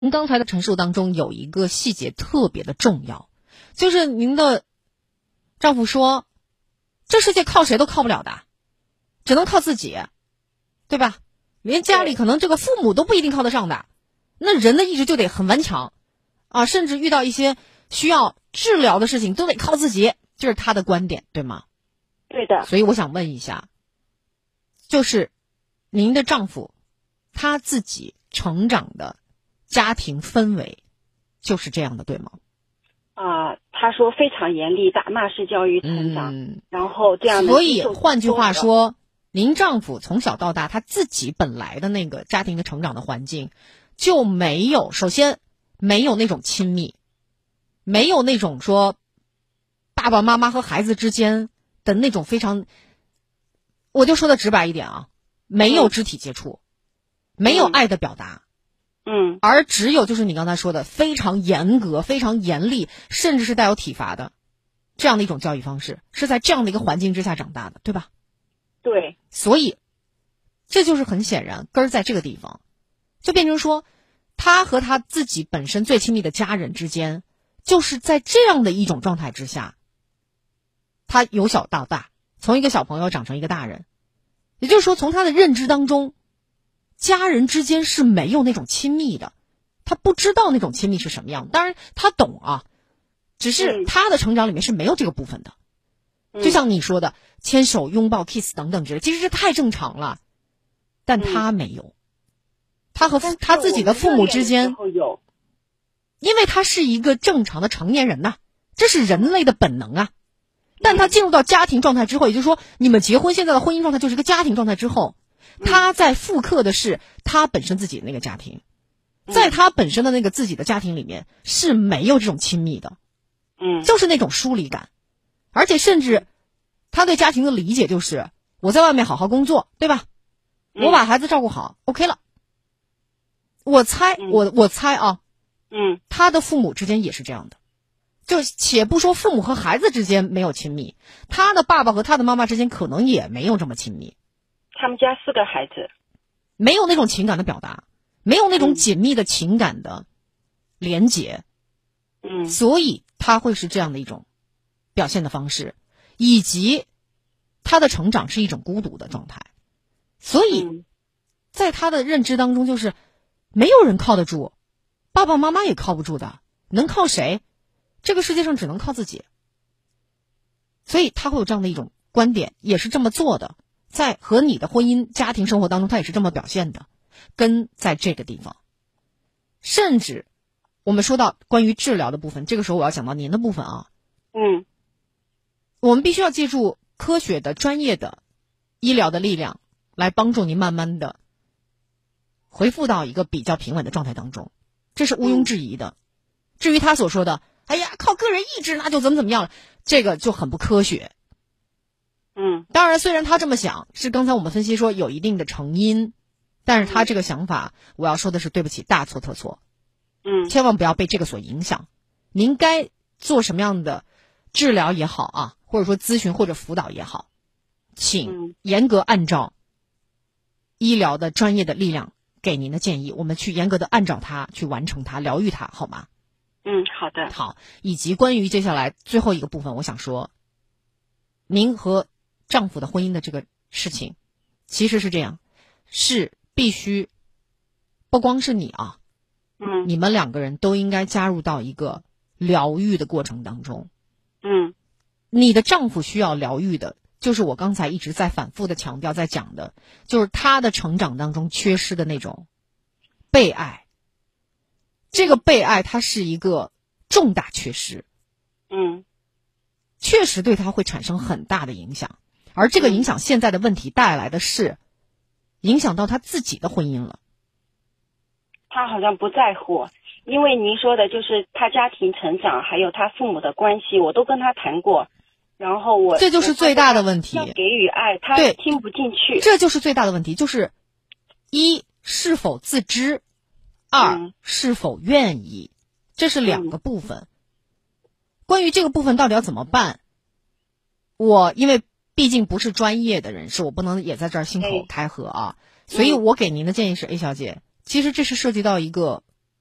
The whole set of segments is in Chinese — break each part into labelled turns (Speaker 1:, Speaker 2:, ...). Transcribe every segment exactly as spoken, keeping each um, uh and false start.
Speaker 1: 您刚才的陈述当中有一个细节特别的重要，就是您的丈夫说，这世界靠谁都靠不了的，只能靠自己，对吧？连家里可能这个父母都不一定靠得上的，那人的意志就得很顽强啊，甚至遇到一些需要治疗的事情都得靠自己，这是他的观点，对吗？
Speaker 2: 对的。
Speaker 1: 所以我想问一下，就是您的丈夫他自己成长的家庭氛围就是这样的，对吗？
Speaker 2: 啊、呃，他说非常严厉，打骂式教育成长，
Speaker 1: 嗯、
Speaker 2: 然后这样的。
Speaker 1: 所以换句话说，您丈夫从小到大他自己本来的那个家庭的成长的环境就没有，首先没有那种亲密，没有那种说爸爸妈妈和孩子之间的那种非常，我就说的直白一点啊，没有肢体接触，嗯、没有爱的表达，
Speaker 2: 嗯，
Speaker 1: 而只有就是你刚才说的非常严格、非常严厉，甚至是带有体罚的这样的一种教育方式，是在这样的一个环境之下长大的，对吧？
Speaker 2: 对。
Speaker 1: 所以这就是很显然根儿在这个地方，就变成说他和他自己本身最亲密的家人之间，就是在这样的一种状态之下，他由小到大，从一个小朋友长成一个大人，也就是说从他的认知当中，家人之间是没有那种亲密的，他不知道那种亲密是什么样的。当然他懂啊，只是他的成长里面是没有这个部分的。
Speaker 2: 嗯、
Speaker 1: 就像你说的牵手拥抱 kiss 等等之类，其实这太正常了，但他没有、嗯、他和他自己的父母之间
Speaker 2: 有，
Speaker 1: 因为他是一个正常的成年人呐、啊，这是人类的本能啊。但他进入到家庭状态之后，也就是说你们结婚现在的婚姻状态就是一个家庭状态之后，他在复刻的是他本身自己的那个家庭，在他本身的那个自己的家庭里面是没有这种亲密的，
Speaker 2: 嗯，
Speaker 1: 就是那种疏离感，而且甚至他对家庭的理解就是我在外面好好工作，对吧？我把孩子照顾好、嗯、OK 了。我猜我我猜啊，
Speaker 2: 嗯，
Speaker 1: 他的父母之间也是这样的，就且不说父母和孩子之间没有亲密，他的爸爸和他的妈妈之间可能也没有这么亲密。
Speaker 2: 他们家四个孩子，
Speaker 1: 没有那种情感的表达，没有那种紧密的情感的连结，
Speaker 2: 嗯，
Speaker 1: 所以他会是这样的一种表现的方式，以及他的成长是一种孤独的状态，所以在他的认知当中就是没有人靠得住，爸爸妈妈也靠不住的，能靠谁？这个世界上只能靠自己，所以他会有这样的一种观点，也是这么做的，在和你的婚姻家庭生活当中他也是这么表现的，根在这个地方。甚至我们说到关于治疗的部分，这个时候我要讲到您的部分啊。
Speaker 2: 嗯，
Speaker 1: 我们必须要借助科学的专业的医疗的力量来帮助您慢慢的回复到一个比较平稳的状态当中，这是毋庸置疑的、嗯、至于他所说的哎呀靠个人意志那就怎么怎么样了，这个就很不科学。
Speaker 2: 嗯，
Speaker 1: 当然虽然他这么想是刚才我们分析说有一定的成因，但是他这个想法、嗯、我要说的是对不起，大错特错。
Speaker 2: 嗯，
Speaker 1: 千万不要被这个所影响。您该做什么样的治疗也好啊，或者说咨询或者辅导也好，请严格按照医疗的专业的力量给您的建议，我们去严格的按照它去完成它，疗愈它，好吗？
Speaker 2: 嗯，好的。
Speaker 1: 好，以及关于接下来最后一个部分，我想说，您和丈夫的婚姻的这个事情，其实是这样，是必须不光是你啊，
Speaker 2: 嗯，
Speaker 1: 你们两个人都应该加入到一个疗愈的过程当中。
Speaker 2: 嗯，
Speaker 1: 你的丈夫需要疗愈的，就是我刚才一直在反复的强调在讲的，就是他的成长当中缺失的那种被爱。这个被爱它是一个重大缺失，
Speaker 2: 嗯，
Speaker 1: 确实对他会产生很大的影响，而这个影响现在的问题带来的是影响到他自己的婚姻了。
Speaker 2: 他好像不在乎，因为您说的就是他家庭成长还有他父母的关系我都跟他谈过，然后我
Speaker 1: 这就是最大的问题，
Speaker 2: 要给予爱他听不进去，
Speaker 1: 这就是最大的问题，就是一是否自知，二、嗯、是否愿意，这是两个部分、嗯、关于这个部分到底要怎么办，我因为毕竟不是专业的人士，我不能也在这儿信口开河啊、嗯、所以我给您的建议是 A 小姐，其实这是涉及到一个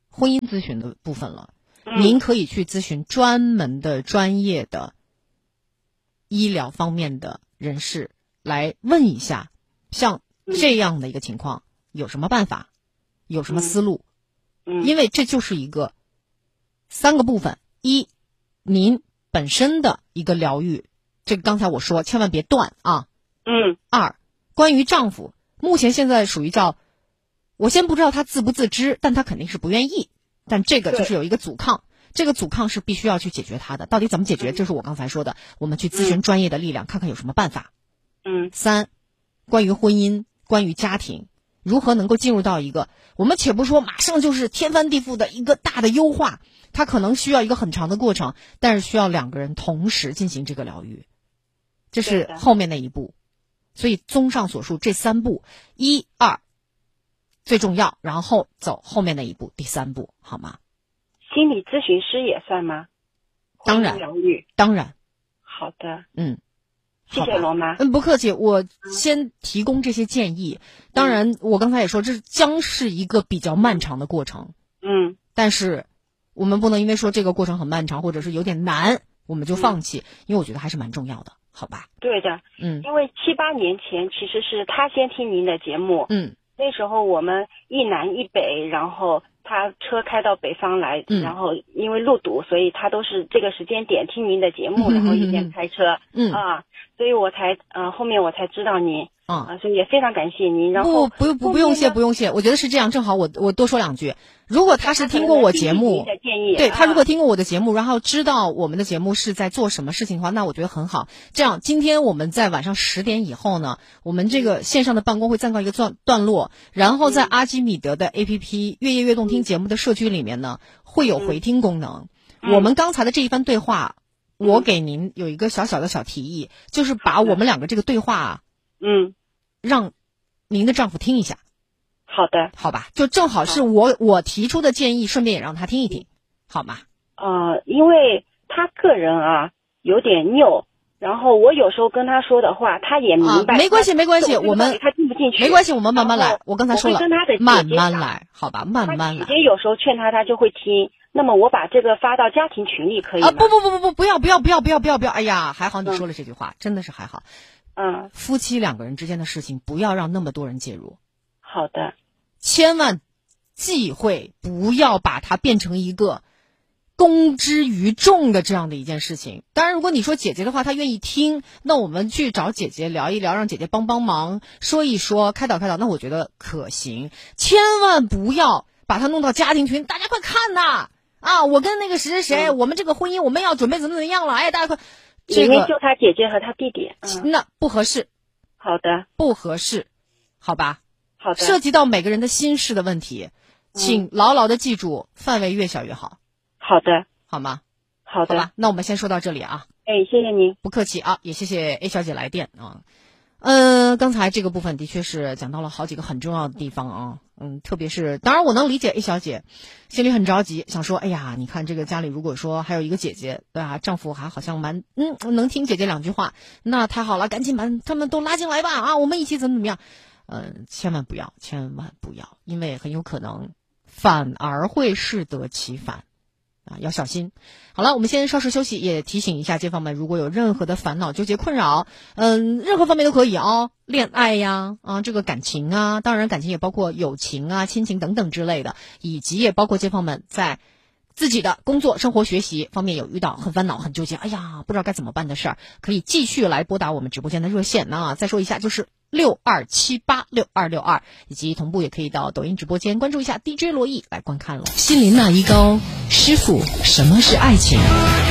Speaker 1: 婚姻咨询的部分了。
Speaker 2: 嗯、
Speaker 1: 您可以去咨询专门的专业的医疗方面的人士来问一下，像这样的一个情况、嗯、有什么办法，有什么思路、
Speaker 2: 嗯嗯、
Speaker 1: 因为这就是一个三个部分：一，您本身的一个疗愈，这个刚才我说千万别断啊。
Speaker 2: 嗯。
Speaker 1: 二，关于丈夫，目前现在属于叫，我先不知道他自不自知，但他肯定是不愿意，但这个就是有一个阻抗，这个阻抗是必须要去解决它的。到底怎么解决？就是我刚才说的，我们去咨询专业的力量，看看有什么办法。
Speaker 2: 嗯。
Speaker 1: 三，关于婚姻，关于家庭，如何能够进入到一个，我们且不说马上就是天翻地覆的一个大的优化，它可能需要一个很长的过程，但是需要两个人同时进行这个疗愈，这是后面那一步。所以综上所述，这三步，一二最重要，然后走后面那一步，第三步，好吗？
Speaker 2: 心理咨询师也算吗？
Speaker 1: 当然，
Speaker 2: 疗愈，
Speaker 1: 当然。
Speaker 2: 好的，
Speaker 1: 嗯，
Speaker 2: 谢谢罗妈。
Speaker 1: 嗯，不客气，我先提供这些建议。当然，我刚才也说，这将是一个比较漫长的过程。
Speaker 2: 嗯，
Speaker 1: 但是我们不能因为说这个过程很漫长，或者是有点难，我们就放弃，嗯、因为我觉得还是蛮重要的，好吧？
Speaker 2: 对的，
Speaker 1: 嗯，
Speaker 2: 因为七八年前其实是他先听您的节目，
Speaker 1: 嗯，
Speaker 2: 那时候我们一南一北，然后他车开到北方来，
Speaker 1: 嗯、
Speaker 2: 然后因为路堵，所以他都是这个时间点听您的节目，
Speaker 1: 嗯、
Speaker 2: 然后一边开车，
Speaker 1: 嗯
Speaker 2: 啊，所以我才呃后面我才知道您。
Speaker 1: 啊、
Speaker 2: 嗯，所以也非常感谢您。然后
Speaker 1: 不不不不用谢不用谢，我觉得是这样，正好我我多说两句。如果他是听过我节目，对他如果听过我的节目，然后知道我们的节目是在做什么事情的话，那我觉得很好。这样，今天我们在晚上十点以后呢，我们这个线上的办公会暂告一个段段落，然后在阿基米德的 A P P 越夜越动听节目的社区里面呢，会有回听功能。我们刚才的这一番对话，我给您有一个小小的小提议，就是把我们两个这个对话，
Speaker 2: 嗯。
Speaker 1: 让您的丈夫听一下。
Speaker 2: 好的，
Speaker 1: 好吧，就正好是我我提出的建议，顺便也让他听一听，好吗？
Speaker 2: 呃，因为他个人啊有点拗，然后我有时候跟他说的话，他也明白。
Speaker 1: 啊、没关系，没关系，我们
Speaker 2: 他听不进去，
Speaker 1: 没关系，我们慢慢来。我刚才说了，
Speaker 2: 跟他的
Speaker 1: 慢慢来，好吧，慢慢来。
Speaker 2: 姐姐有时候劝他，他就会听。那么我把这个发到家庭群里可以吗？
Speaker 1: 啊，不不不不不，不要不要不要不要不要不要！哎呀，还好你说了这句话，嗯、真的是还好。
Speaker 2: 嗯，
Speaker 1: 夫妻两个人之间的事情，不要让那么多人介入。
Speaker 2: 好的，
Speaker 1: 千万忌讳不要把它变成一个公之于众的这样的一件事情。当然，如果你说姐姐的话，她愿意听，那我们去找姐姐聊一聊，让姐姐帮帮忙，说一说，开导开导，那我觉得可行。千万不要把它弄到家庭群，大家快看呐！啊，我跟那个谁谁谁，嗯、我们这个婚姻我们要准备怎么怎么样了？哎，大家快。这个
Speaker 2: 就他姐姐和他弟弟，
Speaker 1: 嗯、那不合适。
Speaker 2: 好的，
Speaker 1: 不合适，好吧。
Speaker 2: 好的。涉
Speaker 1: 及到每个人的心事的问题，请牢牢的记住，嗯、范围越小越好。
Speaker 2: 好的，
Speaker 1: 好吗？
Speaker 2: 好的。
Speaker 1: 好吧，那我们先说到这里啊。
Speaker 2: 哎，谢谢您，
Speaker 1: 不客气啊，也谢谢 A 小姐来电啊。嗯、呃，刚才这个部分的确是讲到了好几个很重要的地方啊。嗯，特别是，当然我能理解 A 小姐心里很着急，想说，哎呀，你看这个家里如果说还有一个姐姐，对吧？丈夫还好像蛮嗯能听姐姐两句话，那太好了，赶紧把他们都拉进来吧啊，我们一起怎么怎么样？嗯、呃，千万不要，千万不要，因为很有可能反而会适得其反。啊，要小心。好了，我们先稍事休息，也提醒一下街坊们，如果有任何的烦恼、纠结、困扰，嗯，任何方面都可以哦，恋爱呀，啊，这个感情啊，当然感情也包括友情啊、亲情等等之类的，以及也包括街坊们在自己的工作、生活、学习方面有遇到很烦恼、很纠结，哎呀，不知道该怎么办的事儿，可以继续来拨打我们直播间的热线啊。再说一下，就是六二七八六二六二，以及同步也可以到抖音直播间关注一下 D J 罗毅来观看了。心灵那一高，师傅，什么是爱情？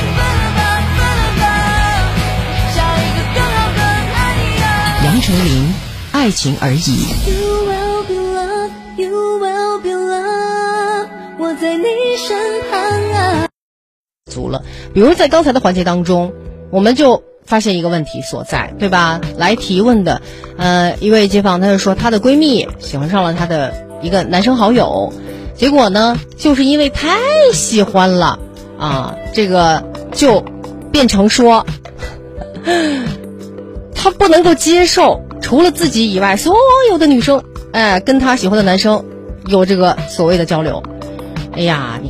Speaker 1: 杨丞琳，爱情而已。You will be loved, you will be loved， 我在你身旁啊。足了，比如在刚才的环节当中，我们就发现一个问题所在，对吧？来提问的，呃，一位街坊，她就说她的闺蜜喜欢上了她的一个男生好友，结果呢，就是因为太喜欢了啊，这个就变成说，她不能够接受除了自己以外所有的女生，哎，跟她喜欢的男生有这个所谓的交流。 哎呀。